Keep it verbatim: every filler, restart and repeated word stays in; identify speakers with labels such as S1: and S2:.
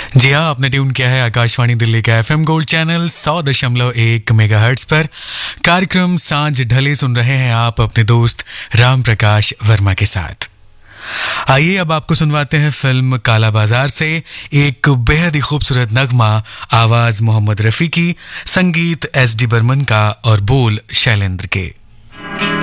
S1: जी हाँ, आपने ट्यून किया है आकाशवाणी दिल्ली का एफएम गोल्ड चैनल सौ दशमलव एक मेगाहर्ट्ज पर। कार्यक्रम सांझ ढले सुन रहे हैं आप अपने दोस्त राम प्रकाश वर्मा के साथ। आइए अब आपको सुनवाते हैं फिल्म काला बाजार से एक बेहद ही खूबसूरत नगमा। आवाज मोहम्मद रफी की, संगीत एस डी बर्मन का और बोल शैलेंद्र के।